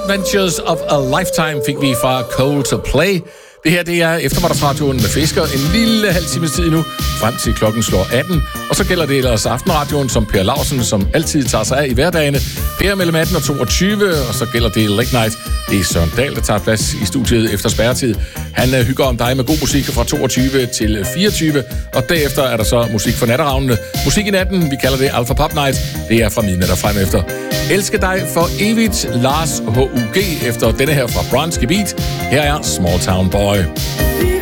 Adventures of a Lifetime fik vi fra Cold to Play. Det her, det er eftermiddagsradioen med Fisker. En lille halv times tid nu, frem til klokken slår 18. Og så gælder det ellers aftenradioen, som Per Lausen, som altid tager sig af i hverdagene. Per mellem 18 og 22, og så gælder det Late Night. Det er Søren Dahl, der tager plads i studiet efter spærretid. Han hygger om dig med god musik fra 22 til 24. Og derefter er der så musik for natteravnene. Musik i natten, vi kalder det Alpha Pop Night. Det er fra midnat og frem efter. Elsker dig for evigt, Lars H.U.G. efter denne her fra Bronski Beat. Her er Small Town Boy.